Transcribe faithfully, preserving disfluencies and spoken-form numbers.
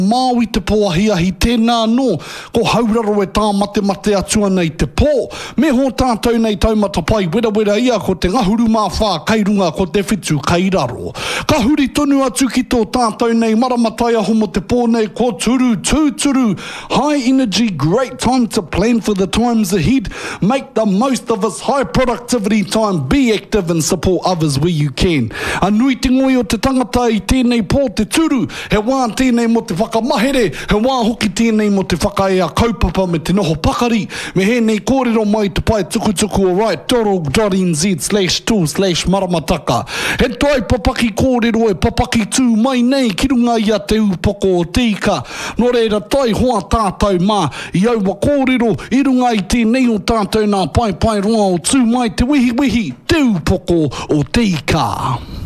Māui te pō ahi ahi tēnā no, ko hauraro e tā mate mate atua nei te pō. Me ho tātou nei taumata pai, wera wera ia ko te ngahuru mā whā kairunga ko te whitu kairaro. Ka huri tonu atu ki tō tātou nei maramatai aho mo te pō nei ko turu tūturu. High energy, great time to plan for the times ahead. Make the most of this high productivity time. Be active and support others where you can. A nui te ngoi o te tangata i tēnei pō te turu, he wā tēnei mo te whakamahere, he wā hoki tēnei mo te whakaea kaupapa me te noho pakari, me he nei kōrero mai te pai tuku tuku o right, dot.org.nz slash two slash maramataka. He tai papaki kōrero e papaki tū mai nei, ki runga ia te upoko o tika. Nō reira tai hoa tātou mā, i aua kōrero, i runga i tēnei o tātou nā pai pai roa o tū mai te wihi wihi, te upoko o tika.